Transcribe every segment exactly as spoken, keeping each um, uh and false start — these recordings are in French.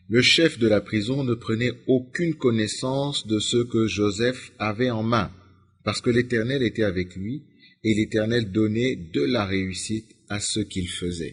le chef de la prison ne prenait aucune connaissance de ce que Joseph avait en main, parce que l'Éternel était avec lui, et l'Éternel donnait de la réussite à ce qu'il faisait.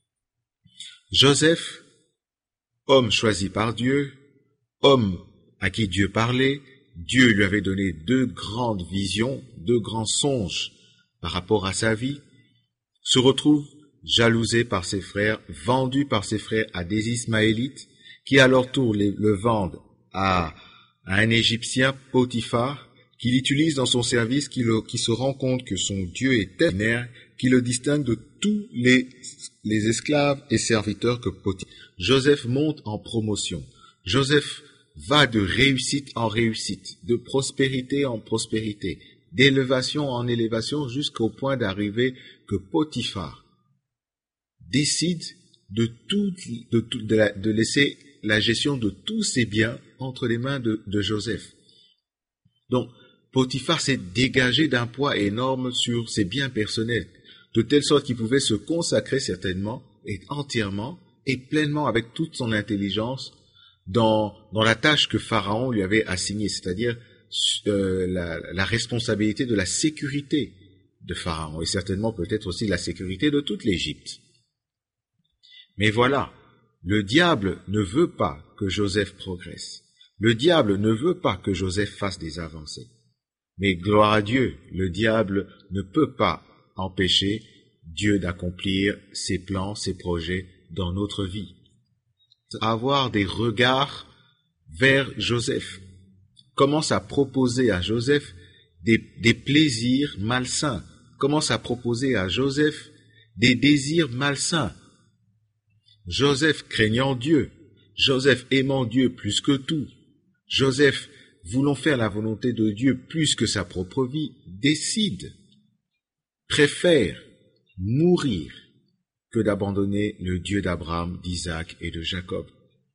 Joseph, homme choisi par Dieu, homme à qui Dieu parlait, Dieu lui avait donné deux grandes visions, deux grands songes par rapport à sa vie, se retrouve jalousé par ses frères, vendu par ses frères à des Ismaélites, qui à leur tour le vendent à, à un Égyptien, Potiphar, qui l'utilise dans son service, qui, le, qui se rend compte que son Dieu est tel, qui le distingue de tous les, les esclaves et serviteurs que Potiphar. Joseph monte en promotion. Joseph va de réussite en réussite, de prospérité en prospérité, d'élévation en élévation, jusqu'au point d'arriver que Potiphar décide de, tout, de, tout, de, la, de laisser la gestion de tous ses biens entre les mains de, de Joseph. Donc, Potiphar s'est dégagé d'un poids énorme sur ses biens personnels, de telle sorte qu'il pouvait se consacrer certainement et entièrement et pleinement avec toute son intelligence dans, dans la tâche que Pharaon lui avait assignée, c'est-à-dire euh, la, la responsabilité de la sécurité de Pharaon et certainement peut-être aussi la sécurité de toute l'Égypte. Mais voilà, le diable ne veut pas que Joseph progresse. Le diable ne veut pas que Joseph fasse des avancées. Mais gloire à Dieu, le diable ne peut pas empêcher Dieu d'accomplir ses plans, ses projets dans notre vie. Avoir des regards vers Joseph. Commence à proposer à Joseph des, des plaisirs malsains. Commence à proposer à Joseph des désirs malsains. Joseph craignant Dieu, Joseph aimant Dieu plus que tout, Joseph voulant faire la volonté de Dieu plus que sa propre vie, décide, préfère mourir que d'abandonner le Dieu d'Abraham, d'Isaac et de Jacob.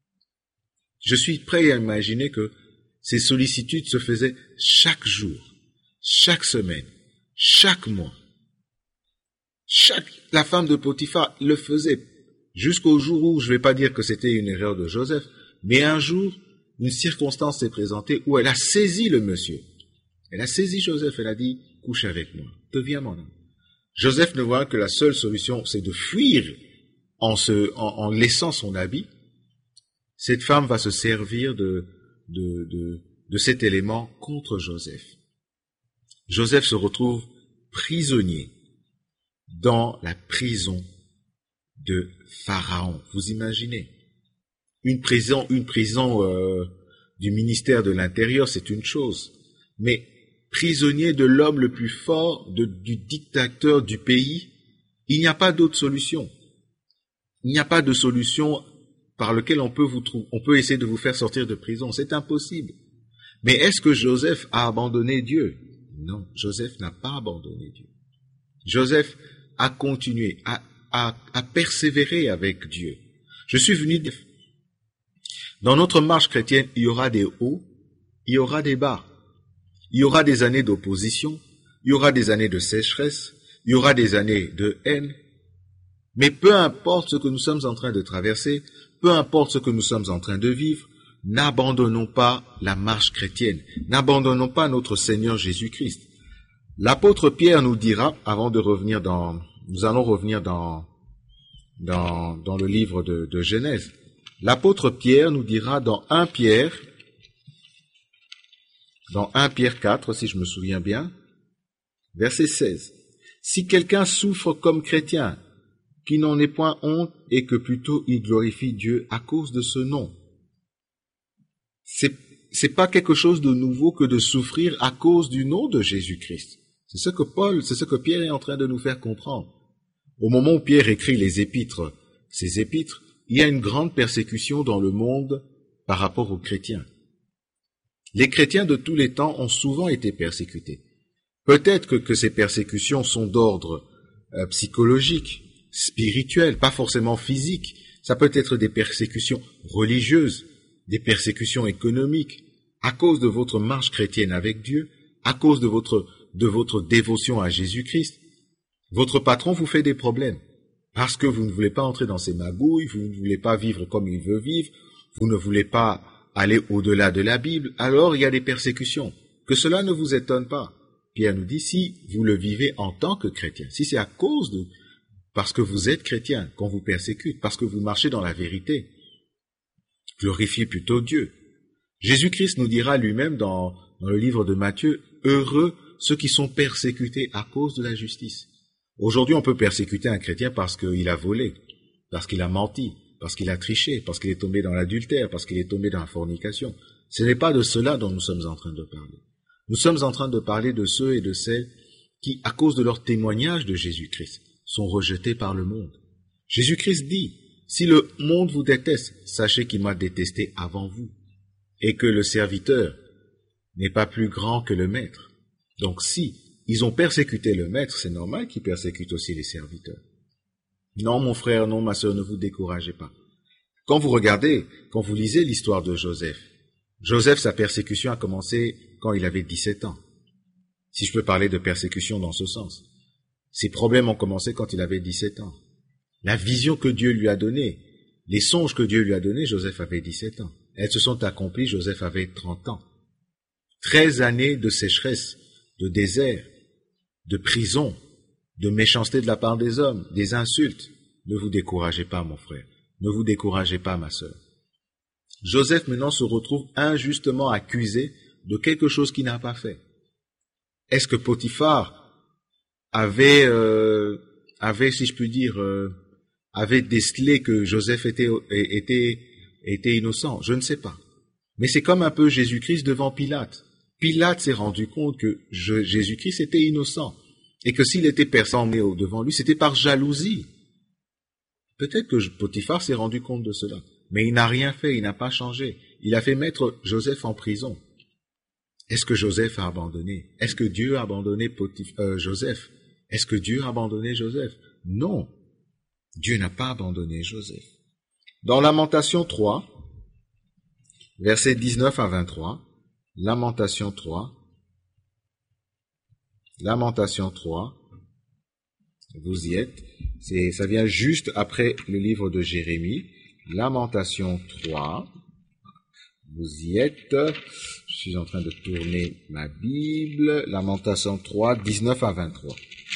Je suis prêt à imaginer que ces sollicitudes se faisaient chaque jour, chaque semaine, chaque mois. Chaque, la femme de Potiphar le faisait jusqu'au jour où, je ne vais pas dire que c'était une erreur de Joseph, mais un jour, une circonstance s'est présentée où elle a saisi le monsieur. Elle a saisi Joseph, elle a dit, couche avec moi, deviens mon homme. Joseph ne voit que la seule solution, c'est de fuir en, se, en, en laissant son habit. Cette femme va se servir de, de, de, de cet élément contre Joseph. Joseph se retrouve prisonnier dans la prison de Pharaon. Vous imaginez? Une prison, une prison euh, du ministère de l'Intérieur, c'est une chose. Mais prisonnier de l'homme le plus fort, de, du dictateur du pays, il n'y a pas d'autre solution. Il n'y a pas de solution par laquelle on peut vous trou- on peut essayer de vous faire sortir de prison. C'est impossible. Mais est-ce que Joseph a abandonné Dieu? Non, Joseph n'a pas abandonné Dieu. Joseph a continué, a, a, a persévéré avec Dieu. Je suis venu de... Dans notre marche chrétienne, il y aura des hauts, il y aura des bas. Il y aura des années d'opposition, il y aura des années de sécheresse, il y aura des années de haine. Mais peu importe ce que nous sommes en train de traverser, peu importe ce que nous sommes en train de vivre, n'abandonnons pas la marche chrétienne, n'abandonnons pas notre Seigneur Jésus-Christ. L'apôtre Pierre nous dira, avant de revenir dans, nous allons revenir dans, dans, dans le livre de, de Genèse. L'apôtre Pierre nous dira dans un Pierre, dans un Pierre quatre, si je me souviens bien, verset seize. Si quelqu'un souffre comme chrétien, qu'il n'en ait point honte et que plutôt il glorifie Dieu à cause de ce nom. C'est, c'est pas quelque chose de nouveau que de souffrir à cause du nom de Jésus-Christ. C'est ce que Paul, c'est ce que Pierre est en train de nous faire comprendre. Au moment où Pierre écrit les épîtres, ces épîtres, il y a une grande persécution dans le monde par rapport aux chrétiens. Les chrétiens de tous les temps ont souvent été persécutés. Peut-être que, que ces persécutions sont d'ordre euh, psychologique, spirituel, pas forcément physique. Ça peut être des persécutions religieuses, des persécutions économiques, à cause de votre marche chrétienne avec Dieu, à cause de votre, de votre dévotion à Jésus-Christ. Votre patron vous fait des problèmes. Parce que vous ne voulez pas entrer dans ses magouilles, vous ne voulez pas vivre comme il veut vivre, vous ne voulez pas aller au-delà de la Bible, alors il y a des persécutions. Que cela ne vous étonne pas. Pierre nous dit, si vous le vivez en tant que chrétien, si c'est à cause de, parce que vous êtes chrétien, qu'on vous persécute, parce que vous marchez dans la vérité, glorifiez plutôt Dieu. Jésus-Christ nous dira lui-même dans, dans le livre de Matthieu, heureux ceux qui sont persécutés à cause de la justice. Aujourd'hui, on peut persécuter un chrétien parce qu'il a volé, parce qu'il a menti, parce qu'il a triché, parce qu'il est tombé dans l'adultère, parce qu'il est tombé dans la fornication. Ce n'est pas de cela dont nous sommes en train de parler. Nous sommes en train de parler de ceux et de celles qui, à cause de leur témoignage de Jésus-Christ, sont rejetés par le monde. Jésus-Christ dit, si le monde vous déteste, sachez qu'il m'a détesté avant vous, et que le serviteur n'est pas plus grand que le maître. Donc si ils ont persécuté le maître, c'est normal qu'ils persécutent aussi les serviteurs. Non, mon frère, non, ma sœur, ne vous découragez pas. Quand vous regardez, quand vous lisez l'histoire de Joseph, Joseph, sa persécution a commencé quand il avait dix-sept ans. Si je peux parler de persécution dans ce sens. Ses problèmes ont commencé quand il avait dix-sept ans. La vision que Dieu lui a donnée, les songes que Dieu lui a donnés, Joseph avait dix-sept ans. Elles se sont accomplies, Joseph avait trente ans. Treize années de sécheresse, de désert, de prison, de méchanceté de la part des hommes, des insultes. Ne vous découragez pas, mon frère. Ne vous découragez pas, ma sœur. Joseph maintenant se retrouve injustement accusé de quelque chose qu'il n'a pas fait. Est-ce que Potiphar avait, euh, avait, si je puis dire, euh, avait décelé que Joseph était, était, était innocent? Je ne sais pas. Mais c'est comme un peu Jésus-Christ devant Pilate. Pilate s'est rendu compte que je, Jésus-Christ était innocent et que s'il était persécuté devant lui, c'était par jalousie. Peut-être que Potiphar s'est rendu compte de cela. Mais il n'a rien fait, il n'a pas changé. Il a fait mettre Joseph en prison. Est-ce que Joseph a abandonné? Est-ce que Dieu a abandonné Potif- euh, Joseph? Est-ce que Dieu a abandonné Joseph? Non. Dieu n'a pas abandonné Joseph. Dans Lamentation trois, versets dix-neuf à vingt-trois, Lamentation trois, Lamentation trois, vous y êtes, c'est, ça vient juste après le livre de Jérémie, Lamentation trois, vous y êtes, je suis en train de tourner ma Bible, Lamentation trois, dix-neuf à vingt-trois.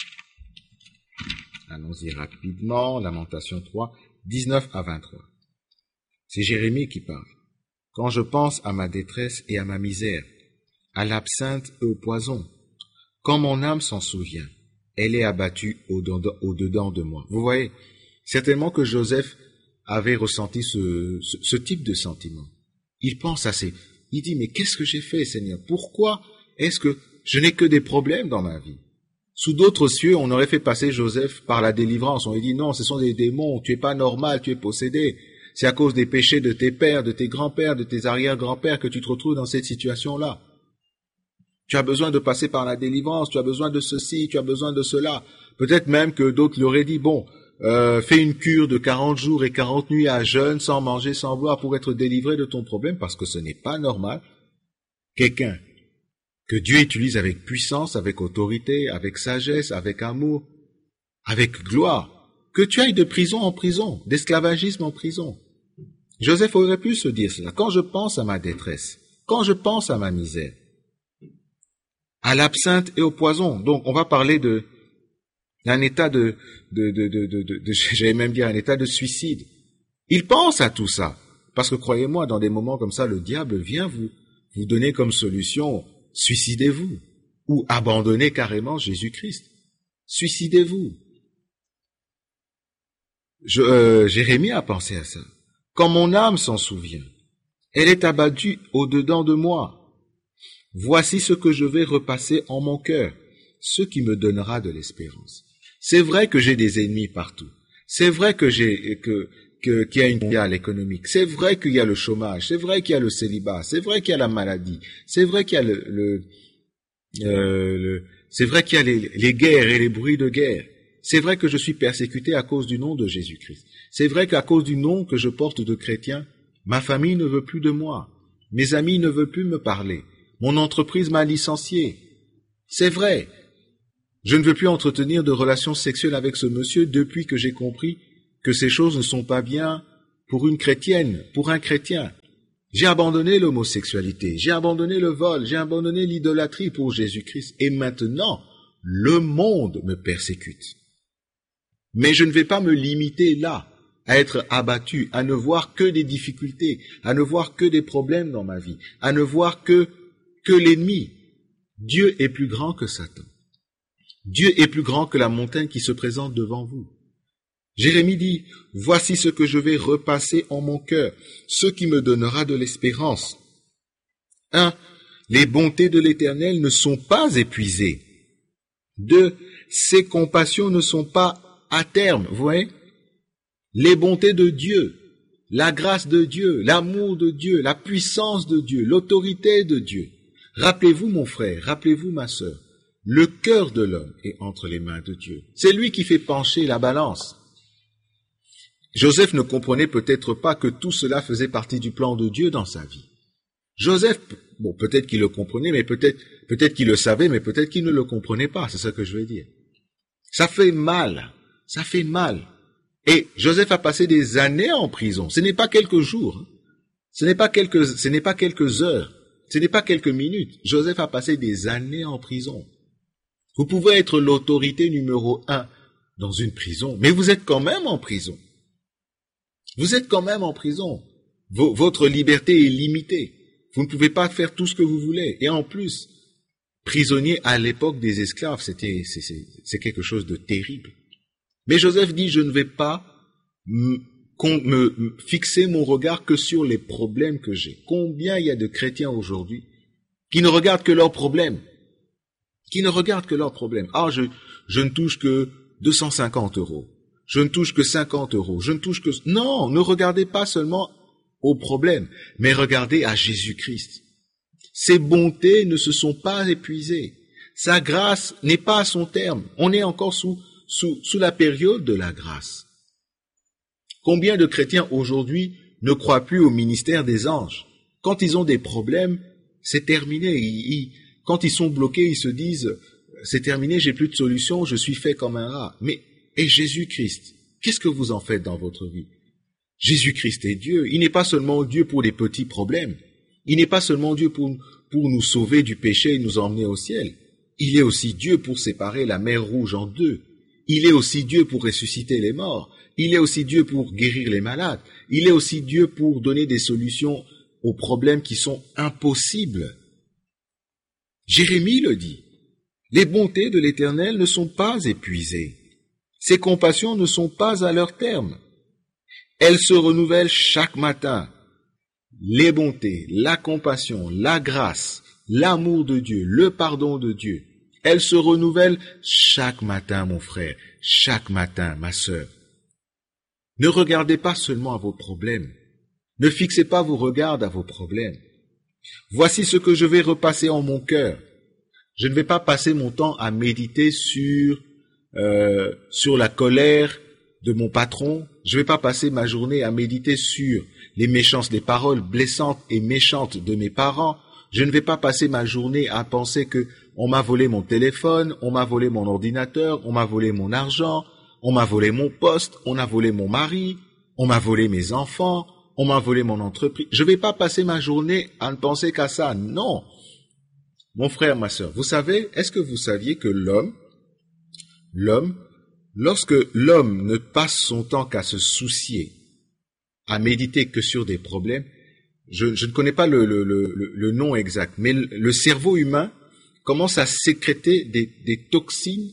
Allons-y rapidement, Lamentation trois, dix-neuf à vingt-trois. C'est Jérémie qui parle. Quand je pense à ma détresse et à ma misère, à l'absinthe et au poison, quand mon âme s'en souvient, elle est abattue au-dedans de moi. Vous voyez, certainement que Joseph avait ressenti ce, ce, ce type de sentiment. Il pense à ces... Il dit, mais qu'est-ce que j'ai fait, Seigneur? Pourquoi est-ce que je n'ai que des problèmes dans ma vie? Sous d'autres cieux, on aurait fait passer Joseph par la délivrance. On lui dit, non, ce sont des démons, tu es pas normal, tu es possédé. C'est à cause des péchés de tes pères, de tes grands-pères, de tes arrière-grands-pères que tu te retrouves dans cette situation-là. Tu as besoin de passer par la délivrance, tu as besoin de ceci, tu as besoin de cela. Peut-être même que d'autres lui auraient dit, bon, euh, fais une cure de quarante jours et quarante nuits à jeûne, sans manger, sans boire, pour être délivré de ton problème, parce que ce n'est pas normal. Quelqu'un que Dieu utilise avec puissance, avec autorité, avec sagesse, avec amour, avec gloire, que tu ailles de prison en prison, d'esclavagisme en prison. Joseph aurait pu se dire cela. Quand je pense à ma détresse, quand je pense à ma misère, à l'absinthe et au poison. Donc, on va parler de d'un état de, de, de, de, de, de, de j'allais même dire un état de suicide. Il pense à tout ça. Parce que croyez-moi, dans des moments comme ça, le diable vient vous, vous donner comme solution, suicidez-vous. Ou abandonnez carrément Jésus-Christ. Suicidez-vous. Je, euh, Jérémie a pensé à ça. Quand mon âme s'en souvient, elle est abattue au-dedans de moi. Voici ce que je vais repasser en mon cœur, ce qui me donnera de l'espérance. C'est vrai que j'ai des ennemis partout. C'est vrai que j'ai que que qu'il y a une mondiale économique. C'est vrai qu'il y a le chômage. C'est vrai qu'il y a le célibat. C'est vrai qu'il y a la maladie. C'est vrai qu'il y a le, le, euh, le c'est vrai qu'il y a les, les guerres et les bruits de guerre. C'est vrai que je suis persécuté à cause du nom de Jésus-Christ. C'est vrai qu'à cause du nom que je porte de chrétien, ma famille ne veut plus de moi. Mes amis ne veulent plus me parler. Mon entreprise m'a licencié. C'est vrai. Je ne veux plus entretenir de relations sexuelles avec ce monsieur depuis que j'ai compris que ces choses ne sont pas bien pour une chrétienne, pour un chrétien. J'ai abandonné l'homosexualité, j'ai abandonné le vol, j'ai abandonné l'idolâtrie pour Jésus-Christ. Et maintenant, le monde me persécute. Mais je ne vais pas me limiter là, à être abattu, à ne voir que des difficultés, à ne voir que des problèmes dans ma vie, à ne voir que, que l'ennemi. Dieu est plus grand que Satan. Dieu est plus grand que la montagne qui se présente devant vous. Jérémie dit, « Voici ce que je vais repasser en mon cœur, ce qui me donnera de l'espérance. » Un, les bontés de l'Éternel ne sont pas épuisées. Deux, ses compassions ne sont pas à terme. Vous voyez? Les bontés de Dieu, la grâce de Dieu, l'amour de Dieu, la puissance de Dieu, l'autorité de Dieu. Rappelez-vous, mon frère, rappelez-vous, ma sœur, le cœur de l'homme est entre les mains de Dieu. C'est lui qui fait pencher la balance. Joseph ne comprenait peut-être pas que tout cela faisait partie du plan de Dieu dans sa vie. Joseph, bon, peut-être qu'il le comprenait, mais peut-être, peut-être qu'il le savait, mais peut-être qu'il ne le comprenait pas, c'est ça que je veux dire. Ça fait mal, ça fait mal. Et Joseph a passé des années en prison. Ce n'est pas quelques jours, ce n'est pas quelques, ce n'est pas quelques heures, ce n'est pas quelques minutes. Joseph a passé des années en prison. Vous pouvez être l'autorité numéro un dans une prison, mais vous êtes quand même en prison. Vous êtes quand même en prison. V- votre liberté est limitée. Vous ne pouvez pas faire tout ce que vous voulez. Et en plus, prisonnier à l'époque des esclaves, c'était, c'est, c'est, c'est quelque chose de terrible. Mais Joseph dit, je ne vais pas me, me, me fixer mon regard que sur les problèmes que j'ai. Combien il y a de chrétiens aujourd'hui qui ne regardent que leurs problèmes, qui ne regardent que leurs problèmes. Ah, je, je ne touche que deux cent cinquante euros. Je ne touche que cinquante euros. Je ne touche que... Non, ne regardez pas seulement aux problèmes, mais regardez à Jésus-Christ. Ses bontés ne se sont pas épuisées. Sa grâce n'est pas à son terme. On est encore sous, sous, sous la période de la grâce. Combien de chrétiens aujourd'hui ne croient plus au ministère des anges? Quand ils ont des problèmes, c'est terminé. Ils, ils, quand ils sont bloqués, ils se disent, c'est terminé, j'ai plus de solution, je suis fait comme un rat. Mais, et Jésus-Christ, qu'est-ce que vous en faites dans votre vie? Jésus-Christ est Dieu. Il n'est pas seulement Dieu pour des petits problèmes. Il n'est pas seulement Dieu pour, pour nous sauver du péché et nous emmener au ciel. Il est aussi Dieu pour séparer la mer Rouge en deux. Il est aussi Dieu pour ressusciter les morts. Il est aussi Dieu pour guérir les malades. Il est aussi Dieu pour donner des solutions aux problèmes qui sont impossibles. Jérémie le dit. Les bontés de l'Éternel ne sont pas épuisées. Ses compassions ne sont pas à leur terme. Elles se renouvellent chaque matin. Les bontés, la compassion, la grâce, l'amour de Dieu, le pardon de Dieu, elles se renouvellent chaque matin, mon frère, chaque matin, ma sœur. Ne regardez pas seulement à vos problèmes. Ne fixez pas vos regards à vos problèmes. Voici ce que je vais repasser en mon cœur. Je ne vais pas passer mon temps à méditer sur, euh, sur la colère de mon patron. Je ne vais pas passer ma journée à méditer sur les méchances, les paroles blessantes et méchantes de mes parents. Je ne vais pas passer ma journée à penser que on m'a volé mon téléphone, on m'a volé mon ordinateur, on m'a volé mon argent, on m'a volé mon poste, on a volé mon mari, on m'a volé mes enfants, on m'a volé mon entreprise. Je ne vais pas passer ma journée à ne penser qu'à ça. Non. Mon frère, ma sœur, vous savez, est-ce que vous saviez que l'homme, l'homme, lorsque l'homme ne passe son temps qu'à se soucier, à méditer que sur des problèmes, je, je ne connais pas le, le, le, le nom exact, mais le, le cerveau humain commence à sécréter des, des toxines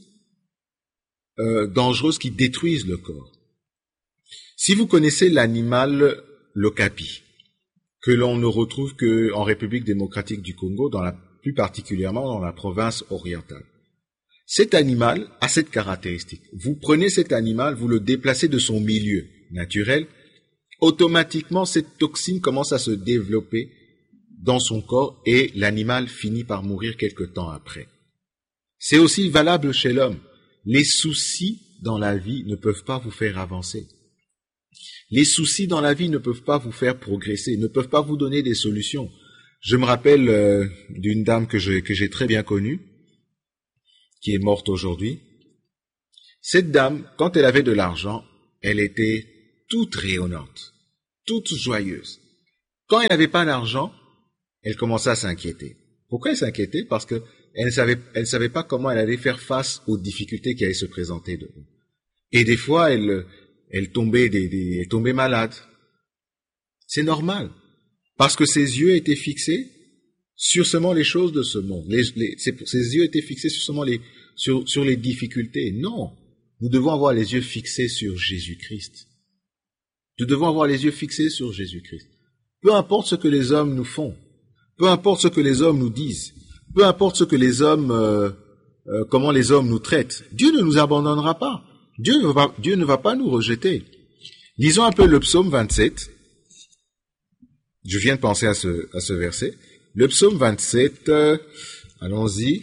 euh, dangereuses qui détruisent le corps. Si vous connaissez l'animal l'okapi, que l'on ne retrouve qu'en République démocratique du Congo, dans la, plus particulièrement dans la province orientale, cet animal a cette caractéristique. Vous prenez cet animal, vous le déplacez de son milieu naturel, automatiquement cette toxine commence à se développer dans son corps et l'animal finit par mourir quelque temps après. C'est aussi valable chez l'homme. Les soucis dans la vie ne peuvent pas vous faire avancer. Les soucis dans la vie ne peuvent pas vous faire progresser, ne peuvent pas vous donner des solutions. Je me rappelle euh, d'une dame que, je, que j'ai très bien connue, qui est morte aujourd'hui. Cette dame, quand elle avait de l'argent, elle était toute rayonnante. toute joyeuse. Quand elle n'avait pas d'argent, elle commençait à s'inquiéter. Pourquoi elle s'inquiétait? Parce que elle ne savait, elle ne savait pas comment elle allait faire face aux difficultés qui allaient se présenter devant. Et des fois, elle, elle tombait des, des, elle tombait malade. C'est normal. Parce que ses yeux étaient fixés sur seulement les choses de ce monde. Les, les, ses, ses yeux étaient fixés sur seulement les, sur, sur les difficultés. Non. Nous devons avoir les yeux fixés sur Jésus-Christ. Nous devons avoir les yeux fixés sur Jésus-Christ. Peu importe ce que les hommes nous font, peu importe ce que les hommes nous disent, peu importe ce que les hommes, euh, euh, comment les hommes nous traitent, Dieu ne nous abandonnera pas. Dieu ne va, Dieu ne va pas nous rejeter. Lisons un peu le psaume vingt-sept. Je viens de penser à ce, à ce verset. Le psaume vingt-sept, euh, allons-y.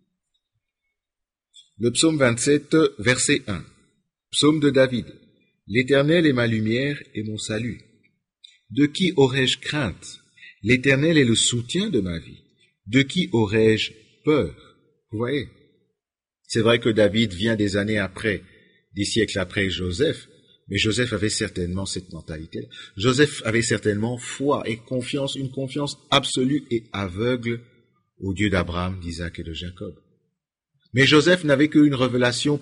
Le psaume vingt-sept, verset un. Psaume de David. L'Éternel est ma lumière et mon salut. De qui aurais-je crainte? L'Éternel est le soutien de ma vie. De qui aurais-je peur? Vous voyez? C'est vrai que David vient des années après, des siècles après Joseph, mais Joseph avait certainement cette mentalité. Joseph avait certainement foi et confiance, une confiance absolue et aveugle au Dieu d'Abraham, d'Isaac et de Jacob. Mais Joseph n'avait qu'une révélation,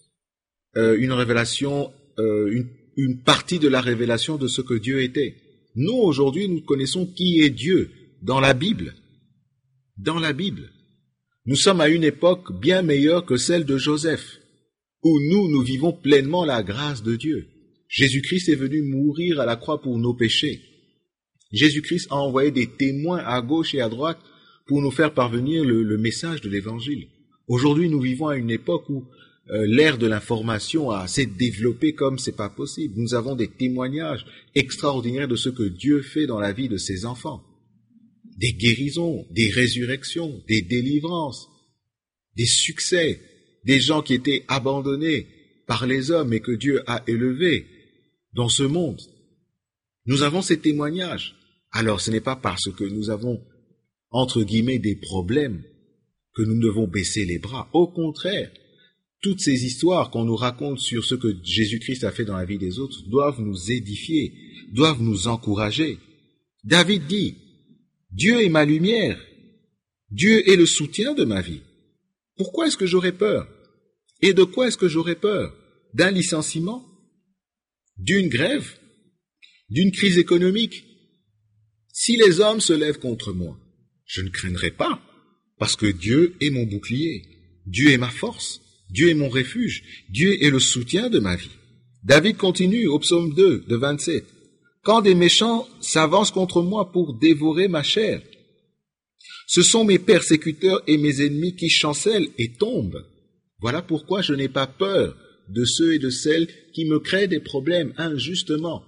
euh, une révélation, euh, une, une partie de la révélation de ce que Dieu était. Nous, aujourd'hui, nous connaissons qui est Dieu dans la Bible. Dans la Bible. Nous sommes à une époque bien meilleure que celle de Joseph, où nous, nous vivons pleinement la grâce de Dieu. Jésus-Christ est venu mourir à la croix pour nos péchés. Jésus-Christ a envoyé des témoins à gauche et à droite pour nous faire parvenir le, le message de l'Évangile. Aujourd'hui, nous vivons à une époque où euh, l'ère de l'information a s'est développée comme c'est pas possible. Nous avons des témoignages extraordinaires de ce que Dieu fait dans la vie de ses enfants. Des guérisons, des résurrections, des délivrances, des succès, des gens qui étaient abandonnés par les hommes et que Dieu a élevés dans ce monde. Nous avons ces témoignages. Alors ce n'est pas parce que nous avons, entre guillemets, des problèmes que nous devons baisser les bras. Au contraire, toutes ces histoires qu'on nous raconte sur ce que Jésus-Christ a fait dans la vie des autres doivent nous édifier, doivent nous encourager. David dit, Dieu est ma lumière, Dieu est le soutien de ma vie. Pourquoi est-ce que j'aurais peur? Et de quoi est-ce que j'aurais peur? D'un licenciement? D'une grève? D'une crise économique? Si les hommes se lèvent contre moi, je ne craindrai pas, parce que Dieu est mon bouclier, Dieu est ma force, Dieu est mon refuge, Dieu est le soutien de ma vie. David continue au psaume deux de vingt-sept. Quand des méchants s'avancent contre moi pour dévorer ma chair, ce sont mes persécuteurs et mes ennemis qui chancellent et tombent. Voilà pourquoi je n'ai pas peur de ceux et de celles qui me créent des problèmes injustement.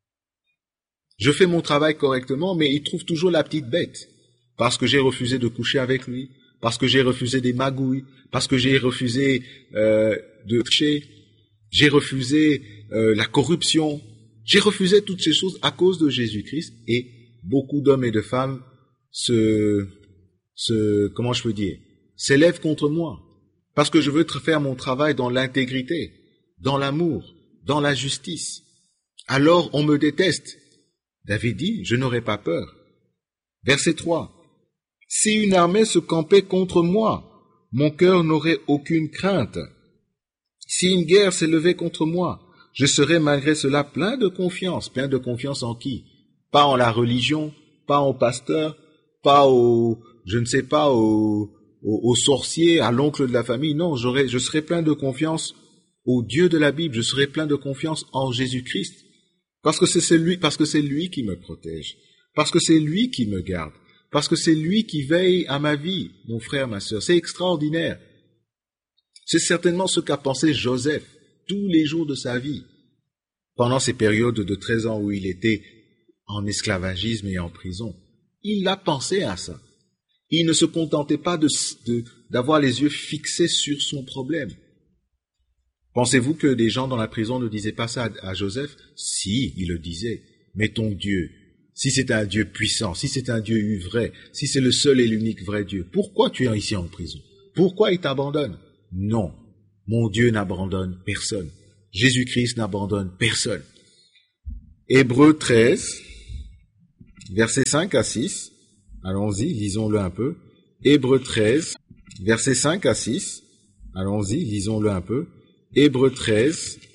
Je fais mon travail correctement, mais ils trouvent toujours la petite bête. Parce que j'ai refusé de coucher avec lui, parce que j'ai refusé des magouilles, parce que j'ai refusé euh, de tricher, j'ai refusé euh, la corruption, j'ai refusé toutes ces choses à cause de Jésus-Christ, et beaucoup d'hommes et de femmes se, se, comment je peux dire, s'élèvent contre moi, parce que je veux faire mon travail dans l'intégrité, dans l'amour, dans la justice. Alors on me déteste. David dit, je n'aurai pas peur. Verset trois. Si une armée se campait contre moi, mon cœur n'aurait aucune crainte. Si une guerre s'élevait contre moi, je serais malgré cela plein de confiance. Plein de confiance en qui? Pas en la religion, pas au pasteur, pas au, je ne sais pas, au, au, au sorcier, à l'oncle de la famille. Non, j'aurais, je serais plein de confiance au Dieu de la Bible. Je serais plein de confiance en Jésus-Christ. Parce que c'est lui, parce que c'est lui qui me protège. Parce que c'est lui qui me garde. Parce que c'est lui qui veille à ma vie, mon frère, ma sœur. C'est extraordinaire. C'est certainement ce qu'a pensé Joseph tous les jours de sa vie, pendant ces périodes de treize ans où il était en esclavagisme et en prison. Il a pensé à ça. Il ne se contentait pas de, de, d'avoir les yeux fixés sur son problème. Pensez-vous que des gens dans la prison ne disaient pas ça à, à Joseph? Si, ils le disaient. Mais ton Dieu, si c'est un Dieu puissant, si c'est un Dieu vrai, si c'est le seul et l'unique vrai Dieu, pourquoi tu es ici en prison? Pourquoi il t'abandonne? Non, mon Dieu n'abandonne personne. Jésus-Christ n'abandonne personne. Hébreux treize, versets cinq à six. Allons-y, lisons-le un peu. Hébreux treize, versets cinq à six. Allons-y, lisons-le un peu. Hébreux treize,